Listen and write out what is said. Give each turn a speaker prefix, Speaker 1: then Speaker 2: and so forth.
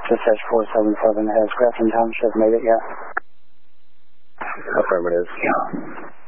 Speaker 1: Dispatch 477, has Grafton Township made it yet?
Speaker 2: Affirmative.
Speaker 1: Yeah.